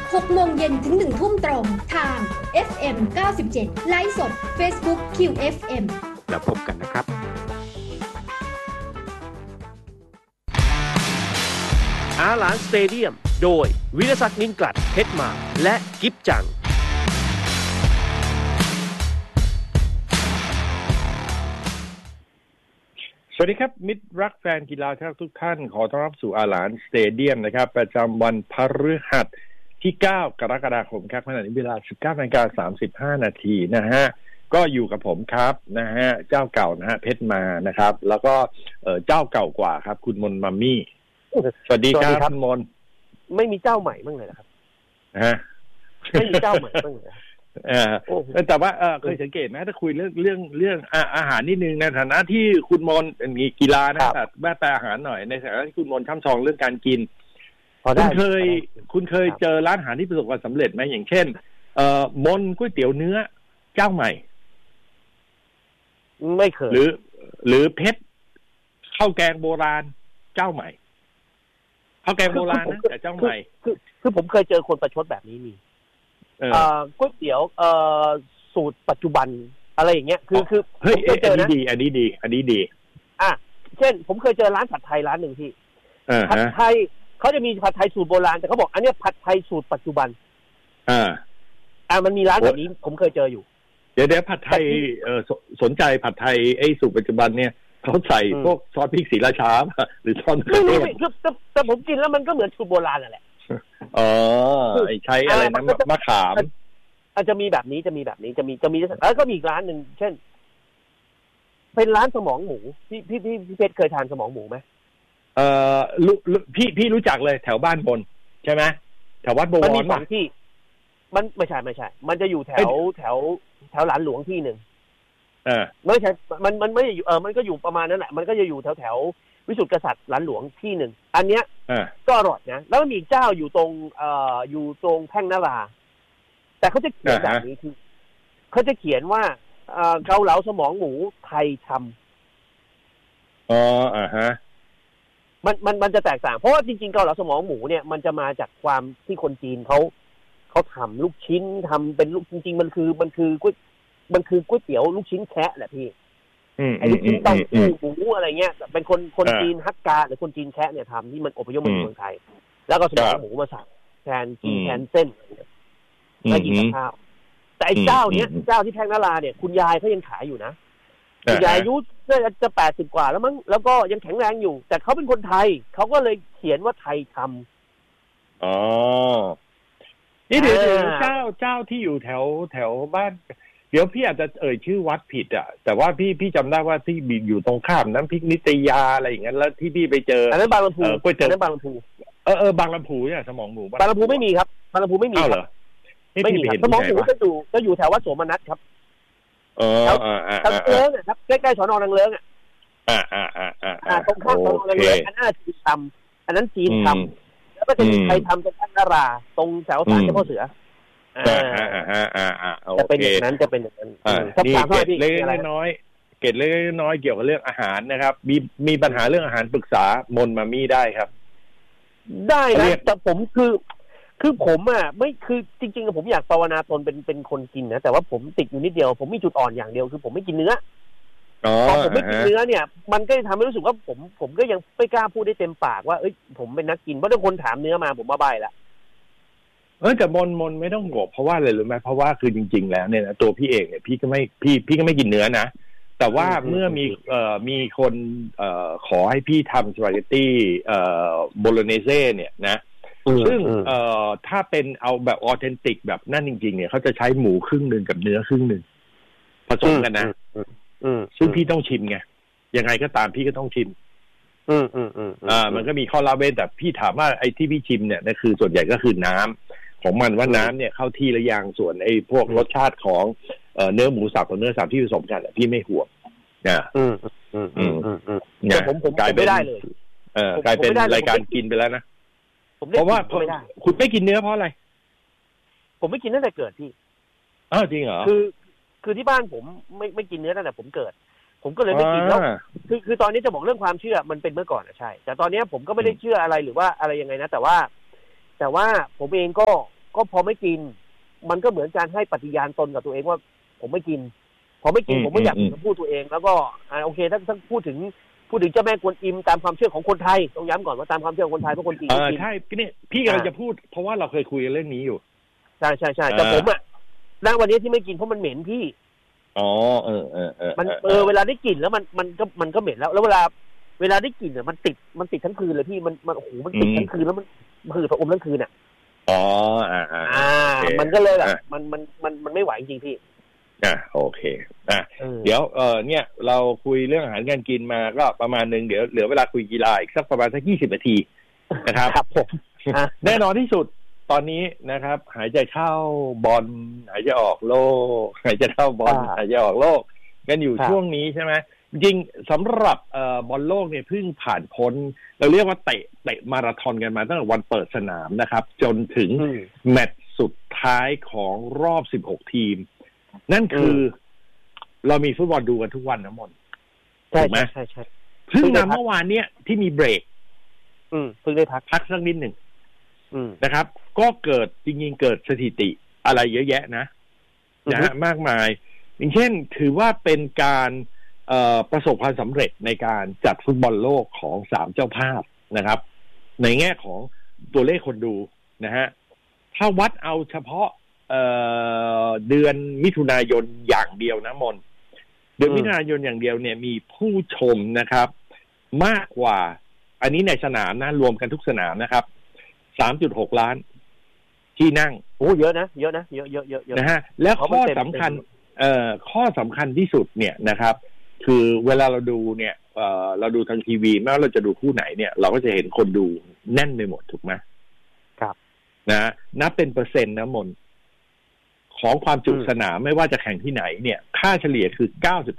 6 โมงเย็นถึง 1 ทุ่มตรงทาง FM 97 ไลฟ์สด Facebook QFM แล้วพบกันนะครับอาหลานสเตเดียมโดยวิรศักดิ์ นินกลัด เพชรมาและกิฟจังสวัสดีครับมิตรรักแฟนกีฬาทุกท่านขอต้อนรับสู่อาหลานสเตเดียมนะครับประจำวันพฤหัสที่9กรกฎาคมครับขณะนี้เวลา 19:35 นาทีนะฮะก็อยู่กับผมครับนะฮะเจ้าเก่านะฮะเพชรมานะครับแล้วก็เจ้าเก่ากว่าครับคุณมนมัมมี่สวัสดีครับคุณมนไม่มีเจ้าใหม่บ้างเลยนะครับฮะไม่มีเจ้าใหม่บ้างเลยแต่ว่าเคยสังเกตไหมถ้าคุยเรื่องอาหารนิดนึงในฐานะที่คุณมนมีกีฬานะแต่แม่แปลอาหารหน่อยในฐานะที่คุณมนช่ำชองเรื่องการกินคุณเคยเจอร้านอาหารที่ประสบความสำเร็จไหมอย่างเช่นมนก๋วยเตี๋ยวเนื้อเจ้าใหม่ไม่เคยหรือเพชรข้าวแกงโบราณเจ้าใหม่ข้าวแกงโบราณนะแต่เจ้าใหม่คือผมเคยเจอคนประชดแบบนี้มีก๋วยเตี๋ยวสูตรปัจจุบันอะไรอย่างเงี้ยคือเฮ้ยอันนี้ดีเช่นผมเคยเจอร้านผัดไทยร้านหนึ่งที่ผัดไทยเขาจะมีผัดไทยสูตรโบราณแต่เขาบอกอันนี้ผัดไทยสูตรปัจจุบันมันมีร้านแบบนี้ผมเคยเจออยู่เดี๋ยวผัดไทยสนใจผัดไทยไอ้สูตรปัจจุบันเนี่ยเขาใส่พวกซอสพริกศรีราชาหรือซอสไม่แต่ผมกินแล้วมันก็เหมือนสูตรโบราณนั่นแหละใช้อะไรนะมะขามอาจจะมีแบบนี้จะมีแล้วก็มีอีกร้านหนึ่งเช่นเป็นร้านสมองหมูพี่เพชรเคยทานสมองหมูไหมพี่รู้จักเลยแถวบ้านบนใช่ไหมแถววัดบวรมันมีสองที่มันไม่ใช่มันจะอยู่แถวหลานหลวงที่หนึ่งไม่ใช่มันไม่อยู่มันก็อยู่ประมาณนั้นแหละมันก็จะอยู่แถววิสุทธิกษัตริย์หลานหลวงที่หนึ่งอันเนี้ยก็อร่อยนะแล้วมีเจ้าอยู่ตรงแพ่งนาราแต่เขาจะเขียนแบบนี้คือเขาจะเขียนว่าเกาเหลาสมองหมูไทยทำมันจะแตกต่างเพราะว่าจริงๆเกาเหลาสมองหมูเนี่ยมันจะมาจากความที่คนจีนเขาทำลูกชิ้นทำเป็นลูกจริงๆมันคือก๋วยเตี๋ยวลูกชิ้นแคะแหละพี่ไอ้ลูกชิ้นเต้าหู้หมูอะไรเงี้ยเป็นคนจีนฮักกาหรือคนจีนแคะเนี่ยทำที่มันอพยพมาเมืองไทยแล้วก็สมองหมูมาใส่แทนกินแทนเส้นไม่กินกับข้าวแต่ไอ้เจ้าเนี้ยเจ้าที่แพงนาราเนี่ยคุณยายเขายังขายอยู่นะคุณยายอายุจะ80กว่าแล้วมั้งแล้วก็ยังแข็งแรงอยู่แต่เขาเป็นคนไทยเขาก็เลยเขียนว่าไทยทำนี่เดี๋ยวเจ้าที่อยู่แถวบ้านเดี๋ยวพี่อาจจะชื่อวัดผิดอ่ะแต่ว่าพี่จำได้ว่าที่อยู่ตรงข้ามน้ำพริกนิตยาอะไรอย่างเงี้ยแล้วที่พี่ไปเจออันนั้นบางลำพูก๋วยเตี๋ยวบางลำพูบางลำพูเนี่ยสมองหมูบางลำพูไม่มีครับบางลำพูไม่มีเหรอไม่มีสมองหมูก็อยู่แถววัดโสมนัสครับแถวเลิ้งครับใกล้ๆสน.นางเลิ้งตรงข้ามสน.นางเลิ้งอันนั้นจีนทำอันนั้นจีนทำแล้วก็จะมีใครทำตรงแพงนาราตรงแถวศาลเจ้าพ่อเสือจะเป็นอย่างนั้นนี่เกร็ดเล็กน้อยเกี่ยวกับเรื่องอาหารนะครับมีปัญหาเรื่องอาหารปรึกษามนมามี่ได้ครับได้นะแต่ผมคือผมไม่คือจริงๆผมอยากภาวนาตนเป็นคนกินนะแต่ว่าผมติดอยู่นิดเดียวผมมีจุดอ่อนอย่างเดียวคือผมไม่กินเนื้อพอผมไม่กินเนื้อเนี่ยมันก็ทำให้รู้สึกว่าผมก็ยังไม่กล้าพูดได้เต็มปากว่าผมเป็นนักกินเพราะถ้าคนถามเนื้อมาผมมาใบละแต่มนไม่ต้องงงเพราะว่าอะไรรู้ไหมเพราะว่าคือจริงๆแล้วเนี่ยนะตัวพี่เองเนี่ยพี่ก็ไม่กินเนื้อนะแต่ว่าเมื่อมีคนขอให้พี่ทำสปาเกตตี้โบโลเนเซ่เนี่ยนะซึ่งถ้าเป็นเอาแบบออเทนติกแบบนั่นจริงๆเนี่ยเขาจะใช้หมูครึ่งนึงกับเนื้อครึ่งนึงผสมกันนะซึ่งพี่ต้องชิมไงยังไงก็ตามพี่ก็ต้องชิมมันก็มีข้อละเว้นแต่พี่ถามว่าไอ้ที่พี่ชิมเนี่ยนะคือส่วนใหญ่ก็คือน้ำของมันว่าน้ำเนี่ยเข้าที่ละอย่างส่วนไอ้พวกรสชาติของเนื้อหมูสับกับเนื้อสับที่ผสมกันพี่ไม่ห่วงผมกลายไม่ได้เลยกลายเป็นรายการกินไปแล้วนะเพราะว่าคุณไม่กินเนื้อเพราะอะไรผมไม่กินตั้งแต่เกิดพี่จริงเหรอคือที่บ้านผมไม่กินเนื้อตั้งแต่ผมเกิดผมก็เลยไม่กินแล้วคือตอนนี้จะบอกเรื่องความเชื่อมันเป็นเมื่อก่อนใช่แต่ตอนนี้ผมก็ไม่ได้เชื่ออะไรหรือว่าอะไรยังไงนะแต่ว่าผมเองก็ก็พอไม่กินมันก็เหมือนการให้ปฏิญาณตนกับตัวเองว่าผมไม่กินพอไม่กินผมไม่อยากพูดตัวเองแล้วก็โอเคถ้าพูดถึงเจ้าแม่กวนอิมตามความเชื่อของคนไทยต้องย้ำก่อนว่าตามความเชื่อของคนไทยเพราะคนจีนกินใช่เนี่ยพี่กำลังจะพูดเพราะว่าเราเคยคุยเรื่องนี้อยู่ใช่แต่ผมณวันนี้ที่ไม่กินเพราะมันเหม็นพี่มันเวลาได้กลิ่นแล้วมันก็เหม็นแล้วเวลาได้กลิ่นเนี่ยมันติดทั้งคืนเลยพี่มันโอ้โหมันติดทั้งคืนแล้วมันคือผอมทั้งคืนอ่ะมันก็เลยแบบมันไม่ไหวจริงพี่โอเคเดี๋ยวเนี่ยเราคุยเรื่องอาหารการกินมาก็ประมาณนึงเดี๋ยวเหลือเวลาคุยกีฬาอีกสักประมาณสัก20 นาทีนะครับครับผมแน่นอนที่สุดตอนนี้นะครับหายใจเข้าบอลหายใจออกโลกหายใจเข้าบอลหายใจออกโลกกันอยู่ช่วงนี้ใช่ไหมจริงสำหรับบอลโลกเนี่ยเพิ่งผ่านพ้นเราเรียกว่าเตะมาราธอนกันมาตั้งแต่วันเปิดสนามนะครับจนถึงแมตช์สุดท้ายของรอบ16 ทีมนั่นคือเรามีฟุตบอลดูกันทุกวันนะมนถูกไหมใช่เพิ่งนำเมื่อวานเนี้ยที่มีเบรกเพิ่งได้พักสักนิดหนึ่งนะครับก็เกิดจริงๆเกิดสถิติอะไรเยอะแยะนะฮะมากมายอย่างเช่นถือว่าเป็นการประสบความสำเร็จในการจัดฟุตบอลโลกของ3เจ้าภาพนะครับในแง่ของตัวเลขคนดูนะฮะถ้าวัดเอาเฉพาะเดือนมิถุนายนอย่างเดียวนะมนเดือนมิถุนายนอย่างเดียวเนี่ยมีผู้ชมนะครับมากกว่าอันนี้ในสนามนะรวมกันทุกสนามนะครับ 3.6 ล้านที่นั่งโอ้เยอะนะเยอะนะฮะแล้วข้อสำคัญที่สุดเนี่ยนะครับคือเวลาเราดูเนี่ยเราดูทางทีวีไม่ว่าเราจะดูคู่ไหนเนี่ยเราก็จะเห็นคนดูแน่นไปหมดถูกไหมครับนะนับเป็นเปอร์เซ็นต์นะมนของความจุสนามไม่ว่าจะแข่งที่ไหนเนี่ยค่าเฉลี่ยคือ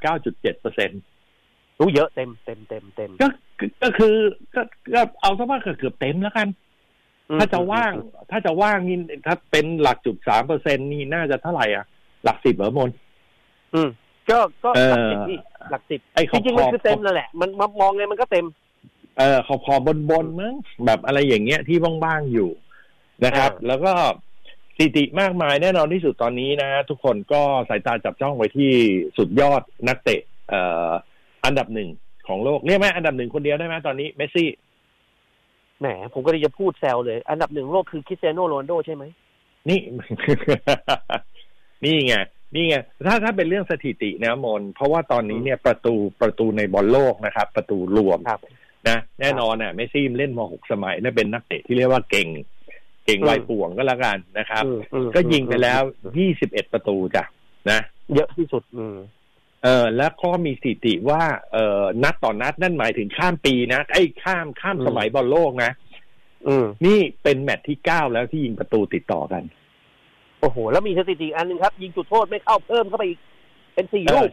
99.7% รู้เยอะเต็มก็คือก็เอาซะว่าเกือบเต็มแล้วกันถ้าจะว่างนี่ถ้าเป็นหลักจุด 3% นี่น่าจะเท่าไหร่อ่ะหลัก10เหรอมนก็หลัก10จริงๆมันคือเต็มแล้วแหละมันมองไงมันก็เต็มขอบบนมั้งแบบอะไรอย่างเงี้ยที่บ้างๆอยู่นะครับแล้วก็สถิติมากมายแน่นอนที่สุดตอนนี้นะทุกคนก็สายตาจับจ้องไว้ที่สุดยอดนักเตะอันดับ1ของโลกเรียกไหมอันดับ1คนเดียวได้ไหมตอนนี้เมสซี่แหมผมก็เลยจะพูดแซวเลยอันดับ1โลกคือคริสเตียโนโรนัลโดใช่ไหมนี่ นี่ไงถ้าเป็นเรื่องสถิตินะมนเพราะว่าตอนนี้เนี่ยประตูในบอลโลกนะครับประตูรวมนะแน่นอนเมสซี่เล่นมา6 สมัยนั่นเป็นนักเตะที่เรียกว่าเก่งวัยป่วงก็แล้วกันนะครับก็ยิงไปแล้ว21 ประตูจ้ะนะเยอะที่สุดแล้วก็มีสถิติว่านัดต่อนัดนั่นหมายถึงข้ามปีนะข้ามสมัยบอลโลกนะนี่เป็นแมตช์ที่9แล้วที่ยิงประตูติดต่อกันโอ้โหแล้วมีสถิติอันนึงครับยิงจุดโทษไม่เข้าเพิ่มเข้าไปอีกเป็น4 ลูก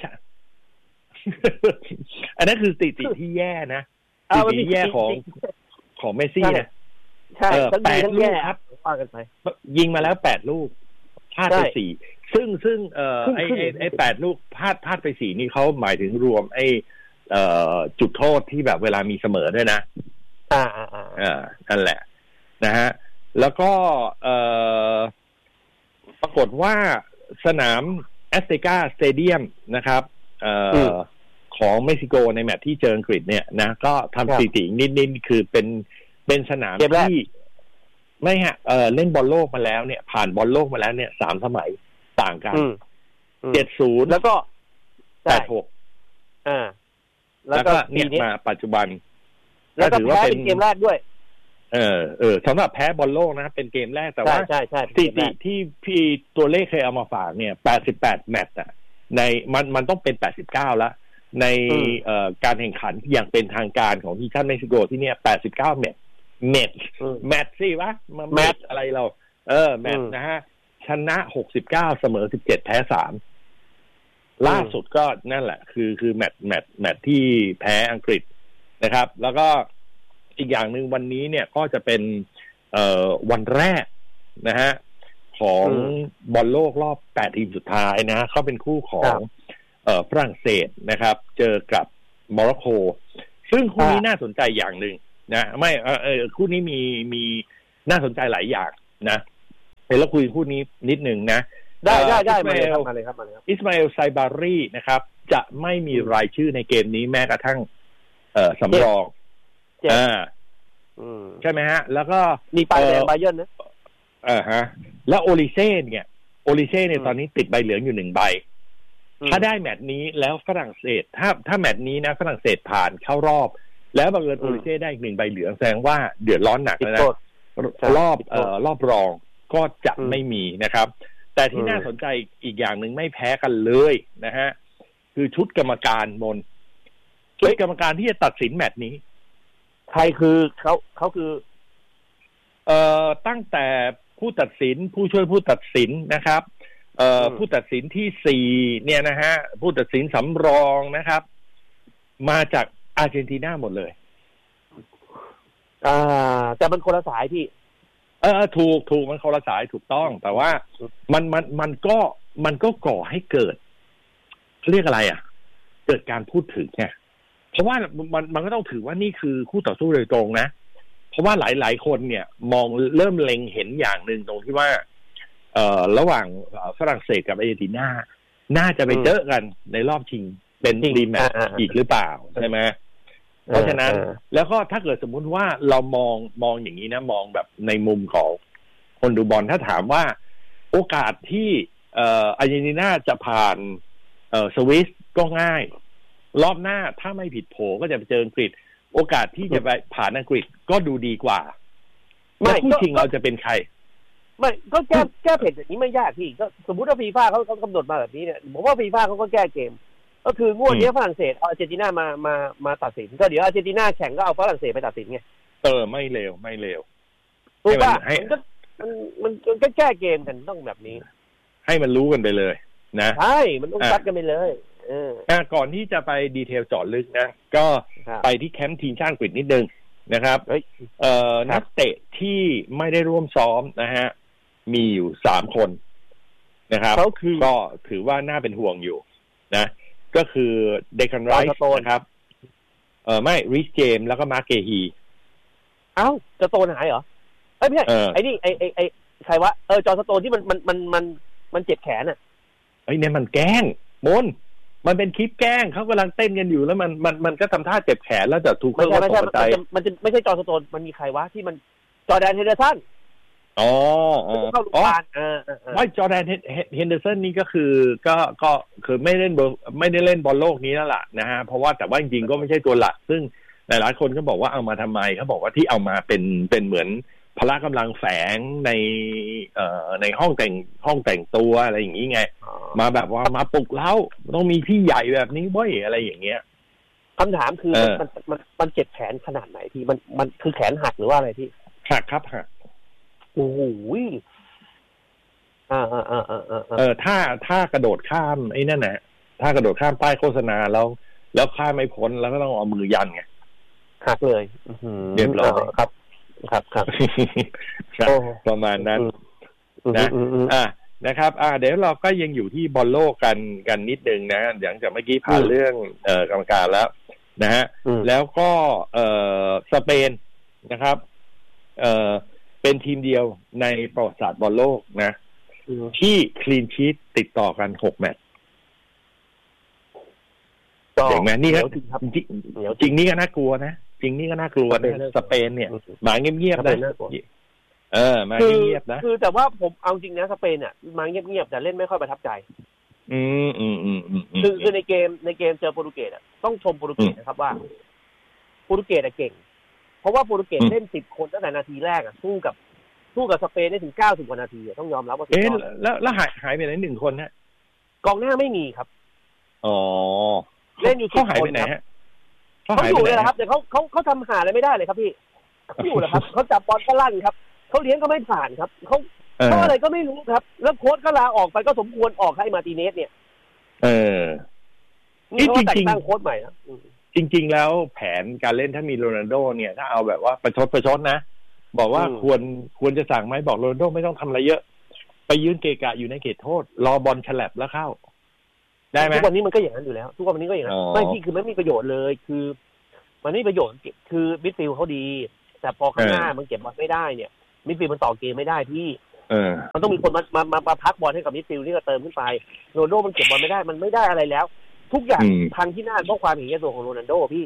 อันนั้นคือสถิติที่แย่นะสถิติที่แย่ของเมสซี่นะใช่8 ลูกครับว่ากันไปยิงมาแล้ว8 ลูกพลาดไป4ซึ่งไอ้8 ลูกพลาดไป4นี่เขาหมายถึงรวมไอ้จุดโทษที่แบบเวลามีเสมอด้วยนะนั่นแหละนะฮะแล้วก็ปรากฏว่าสนามแอสเตกาสเตเดียมนะครับของเม็กซิโกในแมตช์ที่เจออังกฤษเนี่ยนะก็ทำสถิตินิดๆคือเป็นสนามที่ไม่ฮะเล่นบอลโลกมาแล้วเนี่ยผ่านบอลโลกมาแล้วเนี่ย3 สมัยต่างกัน70 แล้วก็ 86แล้วก็เนี่ยมาปัจจุบันแล้วก็ถือว่าเป็นเกมแรกด้วยสำหรับแพ้บอลโลกนะเป็นเกมแรกแต่ว่าสถิติที่พี่ตัวเลขเคยเอามาฝากเนี่ย88 แมตช์ในมันต้องเป็น89แล้วในการแข่งขันอย่างเป็นทางการของทีมชาติเม็กซิโกที่เนี่ย89 แมตช์สิวะแมตช์อะไรเราแมตช์นะฮะชนะ69เสมอ17แพ้3ล่าสุดก็นั่นแหละคือแมตช์ที่แพ้อังกฤษนะครับแล้วก็อีกอย่างนึงวันนี้เนี่ยก็จะเป็นวันแรกนะฮะของบอลโลกรอบ8 ทีมสุดท้ายนะเขาเป็นคู่ของฝรั่งเศสนะครับเจอกับโมร็อกโกซึ่งคู่นี้น่าสนใจอย่างนึงนะไม่คู่นี้มีน่าสนใจหลายอย่างนะเดี๋ยวเราคุยคู่นี้นิดหนึ่งนะได้มาเลยครับมาเลยครับอิสมาเอลไซบารีนะครับจะไม่มีรายชื่อในเกมนี้แม้กระทั่งสำรองใช่ไหมฮะแล้วก็มีปาแดงบาเยิร์นนะฮะแล้วโอลิเซ่เนี่ยตอนนี้ติดใบเหลืองอยู่1ใบถ้าได้แมตช์นี้แล้วฝรั่งเศสถ้าแมตช์นี้นะฝรั่งเศสผ่านเข้ารอบแล้วบังเอิญโอลิเซ่ได้อีก1ใบเหลืองแสดงว่าเดือดร้อนหนักแล้วนะรอบรองก็จะไม่มีนะครับแต่ที่น่าสนใจอีกอย่างหนึ่งไม่แพ้กันเลยนะฮะคือชุดกรรมการชุดกรรมการที่จะตัดสินแมตช์นี้ใครคือเขาคือตั้งแต่ผู้ตัดสินผู้ช่วยผู้ตัดสินนะครับผู้ตัดสินที่4เนี่ยนะฮะผู้ตัดสินสำรองนะครับมาจากอาร์เจนตินาหมดเลยแต่มันคนละสายพี่ถูกมันคนละสายถูกต้องแต่ว่ามันก็ก่อให้เกิดเรียกอะไรเกิดการพูดถึงไงเพราะว่ามันก็ต้องถือว่านี่คือคู่ต่อสู้โดยตรงนะเพราะว่าหลายคนเนี่ยมองเริ่มเล็งเห็นอย่างหนึ่งตรงที่ว่าระหว่างฝรั่งเศสกับอาร์เจนตินาน่าจะไปเจอกันในรอบชิงเป็นรีแมตช์อีกหรือเปล่าใช่ไหมเพราะฉะนั้นแล้วก็ถ้าเกิดสมมุติว่าเรามองอย่างนี้นะมองแบบในมุมของคนดูบอลถ้าถามว่าโอกาสที่อาร์เจนตินาจะผ่านสวิสก็ง่ายรอบหน้าถ้าไม่ผิดโผก็จะไปเจออังกฤษโอกาสที่จะไปผ่านอังกฤษก็ดูดีกว่าไม่คู่ชิงเราจะเป็นใครไม่ก็แก้เผ็ดอย่างนี้ไม่ยากพี่ก็สมมุติว่าฟีฟ่าเขากำหนดมาแบบนี้เนี่ยผมว่าฟีฟ่าเขาก็แก้เกมก็คืองวดนี้ฝรั่งเศสเอาอาร์เจนตินามาตัดสินก็เดี๋ยวอาร์เจนตินาแข่งก็เอาฝรั่งเศสไปตัดสินไงไม่เร็วถูกป่ะมันก็แก้เกมกันต้องแบบนี้ให้มันรู้กันไปเลยนะใช่มันต้องซัดกันไปเลยก่อนที่จะไปดีเทลเจาะลึกนะก็ไปที่แคมป์ทีมชาติอังกฤษนิดนึงนะครับนักเตะที่ไม่ได้ร่วมซ้อมนะฮะมีอยู่3คนนะครับก็ถือว่าน่าเป็นห่วงอยู่นะก็คือเดคันไรส์นะครับไม่ริชเจมแล้วก็มาร์เกฮีจะโตนหายเหรอไม่ใช่ไอ้นี่ไอ้ใครวะจอร์สโตนที่มันเจ็บแขนเนี่ยมันแกล้งมันเป็นคลิปแกล้งเขากำลังเต้นกันอยู่แล้วมันก็ทำท่าเจ็บแขนแล้วจะถูกเขาตกใจมันจะไม่ใช่จอร์สโตนมันมีใครวะที่มันจอร์แดนเฮนเดอร์สันไม่จอร์แดนเฮนเดอร์สันนี่ก็คือก็คือไม่ได้เล่นบอลโลกนี้แล้วล่ะนะฮะเพราะว่าแต่ว่าจริงๆก็ไม่ใช่ตัวหลักซึ่งหลายๆคนก็บอกว่าเอามาทำไมเขาบอกว่าที่เอามาเป็นเหมือนพละกำลังแฝงในห้องแต่งตัวอะไรอย่างนี้ไงมาแบบว่ามาปลุกเร้าต้องมีพี่ใหญ่แบบนี้เว้ยอะไรอย่างเงี้ยคำถามคือมันเจ็บแขนขนาดไหนพี่มันคือแขนหักหรือว่าอะไรพี่หักครับหักโอ้โหถ้ากระโดดข้ามไอ้นั่นนะถ้ากระโดดข้ามป้ายโฆษณาแล้วข้ามไม่พ้นแล้วก็ต้องเอามือยันไงหักเลยเรียบร้อยครับประมาณนั้นนะนะครับเดี๋ยวเราก็ยังอยู่ที่บอลโลกกันนิดนึงนะอย่างจากเมื่อกี้ผ่านเรื่องกรรมการแล้วนะฮะแล้วก็สเปนนะครับเป็นทีมเดียวในประวัติศาสตร์บอลโลกนะที่คลีนชีทติดต่อกัน6แมตช์เจ๋งไหมนี่ครับจริงนี่ก็น่ากลัวนะจริงนี่ก็น่ากลัวนะสเปนเนี่ยมาเงียบๆนะมาเงียบๆนะคือแต่ว่าผมเอาจริงนะสเปนเนี่ยมาเงียบๆแต่เล่นไม่ค่อยประทับใจคือในเกมเจอโปรตุเกสต้องชมโปรตุเกสนะครับว่าโปรตุเกสเก่งเพราะว่าโปรตุเกสเล่น10 คนตั้งแต่นาทีแรกสู้กับสเปนได้ถึง90 กว่านาทีต้องยอมรับว่าแล้วหายไปไหน1 คนฮะกองหน้าไม่มีครับเล่นอยู่เขาหายไปไหนฮะเขาอยู่เลยครับแต่เขาทำหาอะไรไม่ได้เลยครับพี่เขาอยู่เลยครับเขาจับบอลก็ลั่นครับเขาเลี้ยงก็ไม่ผ่านครับเขาอะไรก็ไม่รู้ครับแล้วโค้ชก็ลาออกไปก็สมควรออกให้มาร์ติเนสเนี่ยนี่เขาแต่งตั้งโค้ชใหม่นะจริงๆแล้วแผนการเล่นถ้ามีโรนัลโดเนี่ยถ้าเอาแบบว่าประชดนะบอกว่าควรจะสั่งไหมบอกโรนัลโดไม่ต้องทำอะไรเยอะไปยืนเกะกะอยู่ในเขตโทษรอบอลฉลับแล้วเข้าได้ไหมทุกวันนี้มันก็อย่างนั้นอยู่แล้วทุกวันนี้ก็อย่างนั้นไม่ที่คือไม่มีประโยชน์เลยคือมันไม่มีประโยชน์คือมิดฟิลด์เขาดีแต่พอข้างหน้ามันเก็บบอลไม่ได้เนี่ยมิดฟิลด์มันต่อเกมไม่ได้พี่มันต้องมีคนมาพักบอลให้กับมิดฟิลด์ที่จะเติมขึ้นไปโรนัลโดมันเก็บบอลไม่ได้มันไม่ได้อะไรแล้วทุกอย่างพังที่หน้าเพราะความเห็นแก่ตัวของโรนัลโดพี่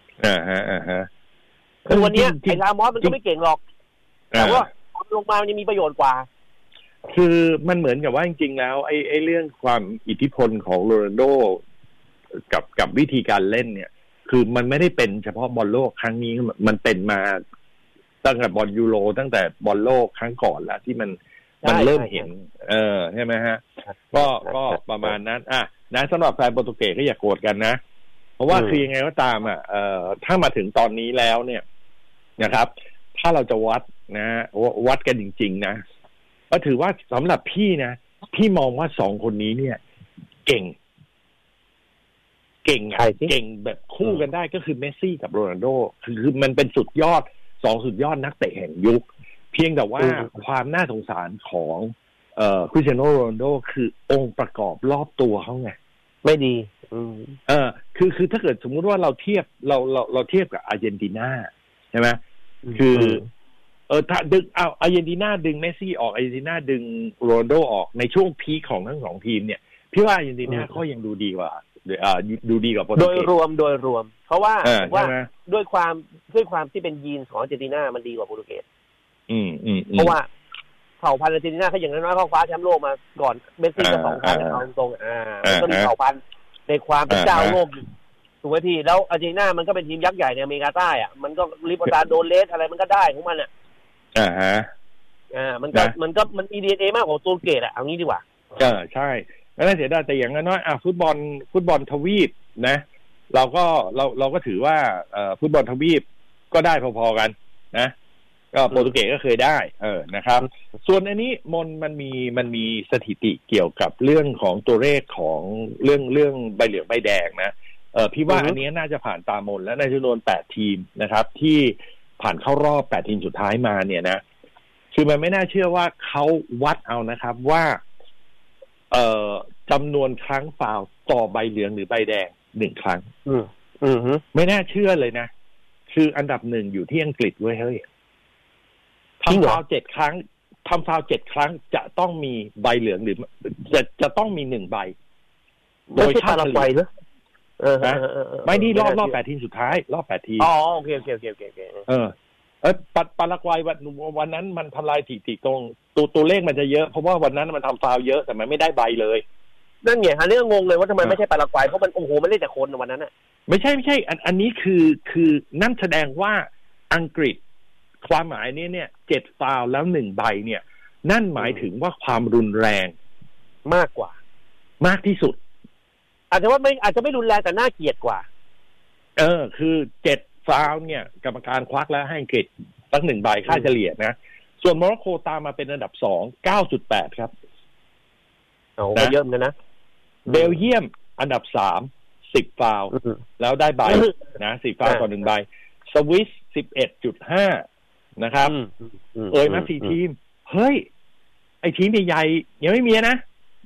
คือวันนี้ไอ้รามอสมันก็ไม่เก่งหรอกแต่ว่าลงมามันยังมีประโยชน์กว่าคือมันเหมือนกับว่าจริงๆแล้วไอ้เรื่องความอิทธิพลของโรนัลโดกับวิธีการเล่นเนี่ยคือมันไม่ได้เป็นเฉพาะบอลโลกครั้งนี้มันเป็นมาตั้งแต่บอลยูโรตั้งแต่บอลโลกครั้งก่อนแล้วที่มันเริ่มเห็นใช่ไหมฮะก็ประมาณนั้นนะสำหรับแฟนโปรตุเกสก็อย่าโกรธกันนะเพราะว่าคือยังไงก็ตามถ้ามาถึงตอนนี้แล้วเนี่ยนะครับถ้าเราจะวัดกันจริงๆนะก็ถือว่าสำหรับพี่นะพี่มองว่าสองคนนี้เนี่ยเก่งแบบคู่กันได้ก็คือเมสซี่กับโรนัลโดคือมันเป็นสุดยอด2สุดยอดนักเตะแห่งยุคเพียงแต่ว่าความน่าสงสารของคริสเตียโนโรนัลโดคือองค์ประกอบรอบตัวเขาไงไม่ดีคือถ้าเกิดสมมุติว่าเราเทียบเราเทียบกับอาร์เจนตินาใช่ไหมคือถ้าดึงเอาอาร์เจนตินาดึงเมสซี่ออกอาร์เจนตินาดึงโรนัลโดออกในช่วงพีคของทั้งสองทีมเนี่ยพี่ว่าอาร์เจนตินาก็ยังดูดีกว่าดูดีกว่าโปรตุเกสโดยรวมเพราะว่าด้วยความที่เป็นยีนของอาร์เจนตินามันดีกว่าโปรตุเกสเพราะว่าเผ่าพันธุ์อาร์เจนตินาเขาอย่างน้อยๆเขาคว้าแชมป์โลกมาก่อนเมสซี่ก็2 ครั้งเอาตรงก็มีเผ่าพันธุ์ในความเป็นเจ้าโลกถูกไหมพี่แล้วอาร์เจนตินามันก็เป็นทีมยักษ์ใหญ่ในอเมริกาใต้มันก็ลิปตาโดเลสอะไรมันก็ได้ของมันมันมี DNA มากกว่าโปรตุเกสเอางี้ดีกว่าใช่ไม่น่าเสียดายแต่อย่างน้อยฟุตบอลทวีปนะเราก็ถือว่าฟุตบอลทวีปก็ได้พอๆกันนะก็โปรตุเกสก็เคยได้นะครับส่วนอันนี้มันมีสถิติเกี่ยวกับเรื่องของตัวเลขของเรื่องใบเหลืองใบแดงนะพี่ว่าอันนี้น่าจะผ่านตามนแล้วในจำนวน8ทีมนะครับที่ผ่านเข้ารอบ8ทีมสุดท้ายมาเนี่ยนะคือมันไม่น่าเชื่อว่าเขาวัดเอานะครับว่าจำนวนครั้งฟาวล์ต่อใบเหลืองหรือใบแดง1ครั้งไม่น่าเชื่อเลยนะคืออันดับ1อยู่ที่อังกฤษเว้ยเฮ้ยทำฟาวล์7 ครั้งจะต้องมีใบเหลืองหรือจะต้องมี1ใบโดยเฉลี่ยไม่นี่รอบ8ทีมสุดท้ายรอบ8ทีมโอเคปารากวัยวันนั้นมันทำลายสถิติตรงตัวเลขมันจะเยอะเพราะว่าวันนั้นมันทำฟาวล์เยอะแต่มันไม่ได้ใบเลยนั่นไงอันนี้งงเลยว่าทำไมไม่ใช่ปารากวัยเพราะมันโอ้โหมันเล่นแต่คนวันนั้นไม่ใช่อันนี้คือนั่นแสดงว่าอังกฤษความหมายนี้เนี่ย7ฟาวล์แล้ว1ใบเนี่ยนั่นหมายถึงว่าความรุนแรงมากที่สุดอาจจะไม่รุนแรงแต่น่าเกลียดกว่าคือ7ฟาวล์เนี่ยกรรมการควักแล้วให้อังกฤษตั้ง1ใบค่าเฉลี่ยนะส่วนโมร็อกโกตามมาเป็นอันดับ2 9.8 ครับนะเยอะเหมือนกันนะเบลเยียมอันดับ3 10ฟาวล์แล้วได้ใบนะ10ฟาวล์ต่อ1ใบสวิส 11.5 นะครับมา4ทีมเฮ้ยไอ้ทีมใหญ่ๆยังไม่มีนะ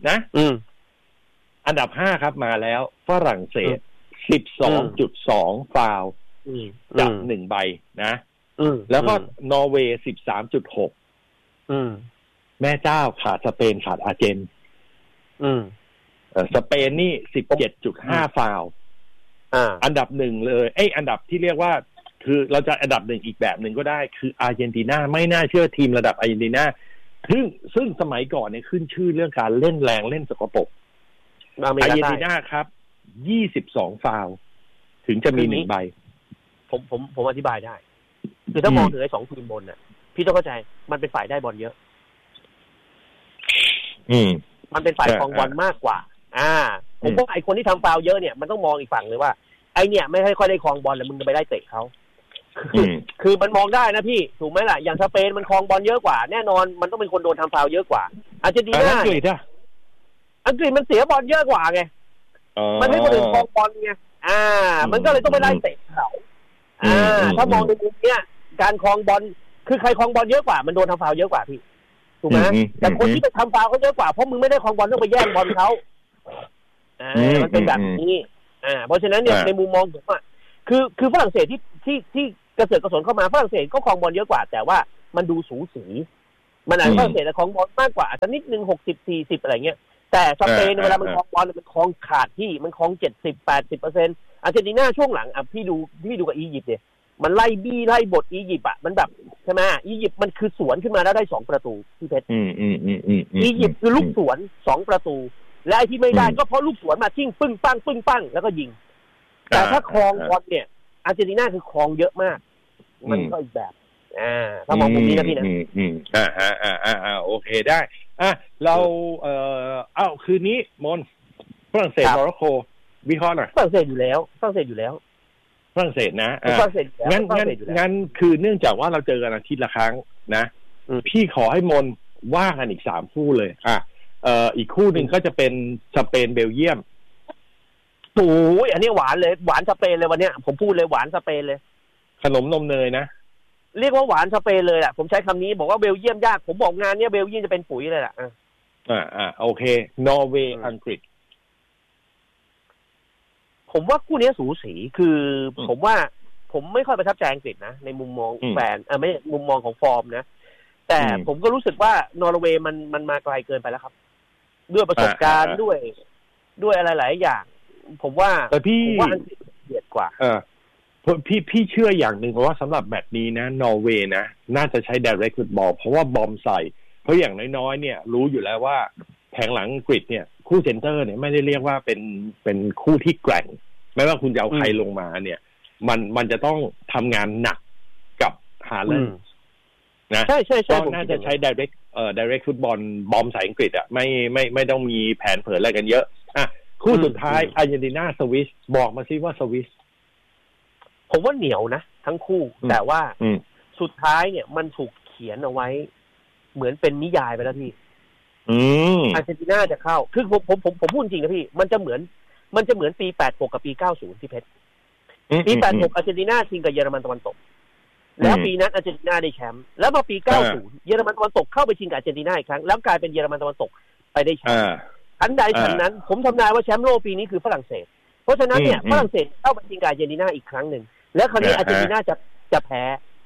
อันดับ5ครับมาแล้วฝรั่งเศส 12.2 ฟาวล์จาก1ใบนะแล้วก็นอร์เวย์ 13.6 แม่เจ้าขาดสเปนขาดอาร์เจนสเปนนี่ 17.5 ฟาวล์อันดับ1เลยอันดับที่เรียกว่าคือเราจะอันดับ1อีกแบบหนึ่งก็ได้คืออาร์เจนตินาไม่น่าเชื่อทีมระดับอาร์เจนตินาซึ่งสมัยก่อนเนี่ยขึ้นชื่อเรื่องการเล่นแรงเล่นสกปรกอาร์เจนตินาครับ22ฟาวล์ถึงจะมี1ใบผมอธิบายได้คือถ้ามองถึงไอ้2ทีมบนน่ะพี่ต้องเข้าใจมันเป็นฝ่ายได้บอลเยอะมันเป็นฝ่ายครองบอลมากกว่าผมว่าไอ้คนที่ทำฟาวล์เยอะเนี่ยมันต้องมองอีกฝั่งเลยว่าไอ้เนี่ยไม่ค่อยได้ครองบอลแล้วมึงจะไปได้เตะเขาคือมันมองได้นะพี่ถูกไหมล่ะอย่างสเปนมันครองบอลเยอะกว่าแน่นอนมันต้องเป็นคนโดนทำฟาวล์เยอะกว่าอาร์เจนตินาอังกฤษมันเสียบอลเยอะกว่าไงมันให้คนอื่นครองบอลไงมันก็เลยต้องไปไล่เตะเขาถ้ามองในมุมเนี้ยการครองบอลคือใครครองบอลเยอะกว่ามันโดนทำฟาวล์เยอะกว่าพี่ถูกไหมแต่คนที่ไปทำฟาวล์เขาเยอะกว่าเพราะมึงไม่ได้ครองบอลต้องไปแย่งบอลเขามันเป็นแบบนี้เพราะฉะนั้นเนี่ยในมุมมองผมคือฝรั่งเศสที่กระเสือกกระสนเข้ามาฝรั่งเศสก็ครองบอลเยอะกว่าแต่ว่ามันดูสูสีมันอาจจะฝรั่งเศสครองบอลมากกว่าอาจจะนิดนึง60-40อะไรเงี้ยแต่สเปนเวลามันครองบอลมันครองขาดที่มันครอง70-80%อาร์เจนตินาช่วงหลังพี่ดูกับอียิปต์เนี่ยมันไล่บี้ไล่บทอียิปต์อ่ะมันแบบใช่ไหมอียิปต์มันคือสวนขึ้นมาแล้วได้2ประตูพี่เพชรอียิปต์คือลูกสวน2ประตูและไอ้ที่ไม่ได้ก็เพราะลูกสวนมาทิ้งปึ้งปั้งแล้วก็ยิงแต่ถ้าครองบอลเนี่ยอาร์เจนตินาคือครองเยอะมากมันก็อีกแบบถ้ามองมุมนี้นะพี่นะโอเคได้เราคืนนี้มนฝรั่งเศสโมร็อกโกวิเคราะห์หน่อยฝรั่งเศสอยู่แล้วฝรั่งเศสนะฝรั่งเศสงั้นคือเนื่องจากว่าเราเจอกันอาทิตย์ละครั้งนะพี่ขอให้มนว่ากันอีก3คู่เลยอีกคู่หนึ่งก็จะเป็นสเปนเบลเยียมโอ้ยอันนี้หวานเลยหวานสเปนเลยวันเนี้ยผมพูดเลยหวานสเปนเลยขนมนมเนยนะเรียกว่าหวานสเปนเลยแหละผมใช้คำนี้บอกว่าเบลเยียมยากผมบอกงานนี้เบลเยียมจะเป็นปุ๋ยเลยแหละโอเคนอร์เวย์อังกฤษผมว่าคู่นี้สูสีคือผมว่าผมไม่ค่อยประทับใจอังกฤษนะในมุมมองแฟนไม่มุมมองของฟอร์มนะแต่ผมก็รู้สึกว่านอร์เวย์มันมาไกลเกินไปแล้วครับด้วยประสบการณ์ด้วยอะไรหลายอย่างผมว่าอังกฤษเดือดกว่าพี่เชื่ออย่างหนึ่งว่าสำหรับแมตช์นี้นะนอร์เวย์นะน่าจะใช้ direct football เพราะว่าบอมใส่เพราะอย่างน้อยๆเนี่ยรู้อยู่แล้วว่าแผงหลังอังกฤษเนี่ยคู่เซนเตอร์เนี่ยไม่ได้เรียกว่าเป็นคู่ที่แกร่งไม่ว่าคุณจะเอาใครลงมาเนี่ยมันจะต้องทำงานหนักกับฮาแลนด์นะใช่ก็น่าจะใช้ direct football บอมใส่อังกฤษอ่ะไม่ต้องมีแผนเผยอะไรกันเยอะคู่สุดท้ายอาร์เจนตินาสวิสบอกมาซิว่าสวิสผมว่าเหนียวนะทั้งคู่แต่ว่าสุดท้ายเนี่ยมันถูกเขียนเอาไว้เหมือนเป็นนิยายไปแล้วพี่อาร์เจนตินาจะเข้าคือผมพูดจริงนะพี่มันจะเหมือนปี86กับปี90ที่เพชรปี86อาร์เจนตินาชิงกับเยอรมันตะวันตกแล้วปีนั้นอาร์เจนตินาได้แชมป์แล้วมาปี90เยอรมันตะวันตกเข้าไปชิงกับอาร์เจนตินาอีกครั้งแล้วกลายเป็นเยอรมันตะวันตกไปได้แชมป์ทันใดทันนั้นผมทำนายว่าแชมป์โลกปีนี้คือฝรั่งเศสเพราะฉะนั้นเนี่ยฝรั่งเศสเข้าไปชิงกับอาร์เจนตินาอีกครั้งหนึ่งแล้วคราวนี้อาร์เจนตินาจะแพ้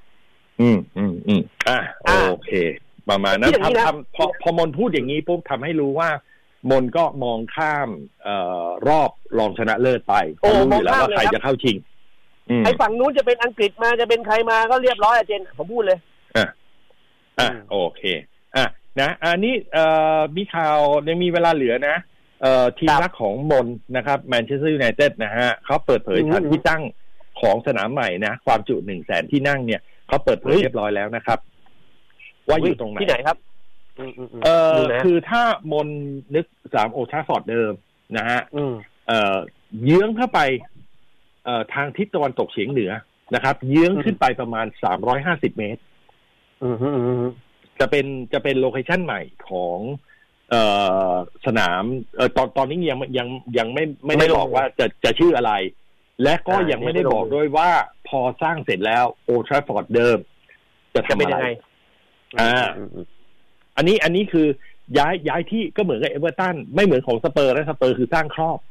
โอเคประมาณนั้นพอมนพูดอย่างนี้ปุ๊บทำให้รู้ว่ามนก็มองข้ามรอบรองชนะเลิศไปรู้อยู่แล้วว่าใครจะเข้าชิงไอ้ฝั่งนู้นจะเป็นอังกฤษมาจะเป็นใครมาก็เรียบร้อยอาเจนผมพูดเลยโอเคนะอันนี้มีข่าวยังมีเวลาเหลือนะทีมรักของมนนะครับแมนเชสเตอร์ยูไนเต็ดนะฮะเขาเปิดเผยสถานที่ตั้งของสนามใหม่นะความจุ 100,000 ที่นั่งเนี่ยเขาเปิดเผยเรียบร้อยแล้วนะครับว่าอยู่ตรงไหนที่ไหนครับคือถ้ามนนึก3โอลด์แทราฟฟอร์ดเดิมนะฮะเยื้องเข้าไปทางทิศตะวันตกเฉียงเหนือนะครับเยื้องขึ้นไปประมาณ350เมตรจะเป็นโลเคชั่นใหม่ของสนามตอนนี้ยังไม่ได้บอกว่าจะชื่ออะไรและก็ยังไม่ได้บอกด้วยว่าพอสร้างเสร็จแล้วโอลด์แทราฟฟอร์ดเดิมจะทำอะไรอันนี้คือย้ายที่ก็เหมือนกับเอเวอร์ตันไม่เหมือนของสเปอร์และสเปอร์คือสร้างครอบ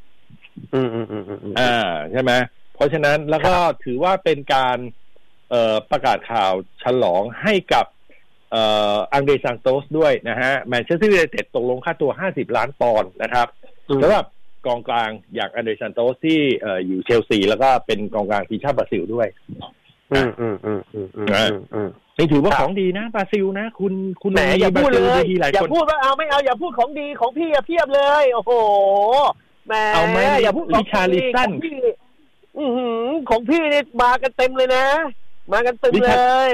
ใช่ไหมเพราะฉะนั้นแล้วก็ถือว่าเป็นการประกาศข่าวฉลองให้กับอังเดรซันโตสด้วยนะฮะแมนเชสเตอร์ยูไนเต็ดตกลงค่าตัว50 ล้านปอนด์นะครับสำหรับกองกลางอย่างอังเดรซันโตสที่อยู่เชลซีแล้วก็เป็นกองกลางทีมชาติบราซิลด้วยนี่ถือว่าของดีนะบราซิลนะคุณแหมอย่าพูดเลยอย่าพูดว่าเอาไม่เอาอย่าพูดของดีของพี่เพียบเลยโอ้โหแหมเอาไหมอย่าพูดลิชาลิสันของพี่นี่มากันเต็มเลยนะมากันเต็มเลย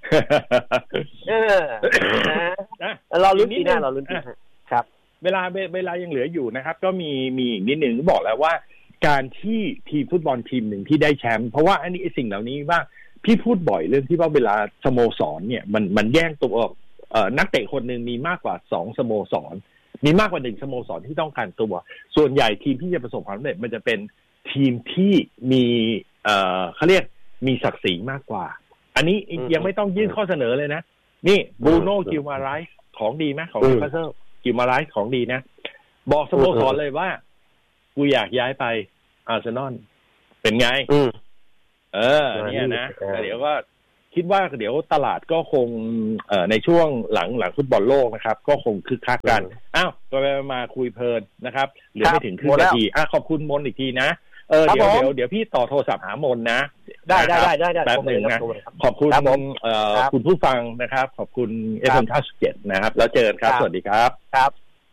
เราลุ้นปีหน้าเราลุ้นครับเวลายังเหลืออยู่นะครับก็มีอีกนิดหนึ่งบอกแล้วว่าการที่ทีมฟุตบอลทีมหนึ่งที่ได้แชมป์เพราะว่าอันนี้สิ่งเหล่านี้ว่าพี่พูดบ่อยเรื่องที่ว่าเวลาสโมสรเนี่ยมันแย่งตัวนักเตะคนหนึ่งมีมากกว่า2สโมสรมีมากกว่า1สโมสรที่ต้องการตัวส่วนใหญ่ทีมที่จะประสบความสำเร็จมันจะเป็นทีมที่มีเขาเรียกมีศักดิ์ศรีมากกว่าอันนี้ยังไม่ต้องยื่นข้อเสนอเลยนะนี่บรูโน่กิลมาไรส์ของดีไหมของนิวคาสเซิลกิลมาไรส์ของดีนะบอกสโมสรเลยว่ากูอยากย้ายไปอาร์เซนอลเป็นไงเนี่ยนะเดี๋ยวก็คิดว่าเดี๋ยวตลาดก็คงในช่วงหลังฟุตบอลโลกนะครับก็คงคึกคักกันอ้าวไปมาคุยเพลินนะครับเหลือไม่ถึงครึ่งนาทีขอบคุณมนอีกทีนะเดี๋ยวพี่ต่อโทรศัพท์หามนนะได้แป๊บนึงนะขอบคุณคุณผู้ฟังนะครับขอบคุณFM 97นะครับแล้วเจอกันครับสวัสดีครับครับ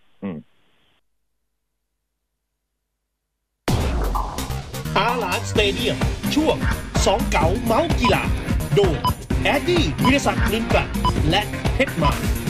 อาร์ลานสเตเดียมช่วง2เก๋าเมาส์กีฬาโดยแอดดี้วิรศักดิ์นินกลัดและเพชรมา